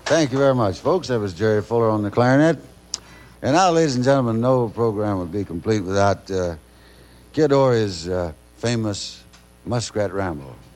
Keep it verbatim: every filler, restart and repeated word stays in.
Thank you very much, folks. That was Jerry Fuller on the clarinet. And now, ladies and gentlemen, no program would be complete without uh, Kid Ory's uh, famous Muskrat Ramble.